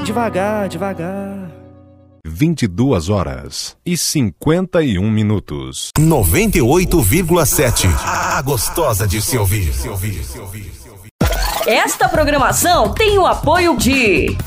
Devagar, devagar. 22h51. 98,7. A gostosa de se ouvir. Esta programação tem o apoio de